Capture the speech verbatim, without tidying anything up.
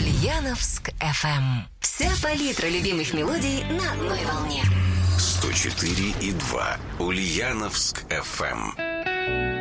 Ульяновск эф эм. Вся палитра любимых мелодий на одной волне. сто четыре и два Ульяновск эф эм.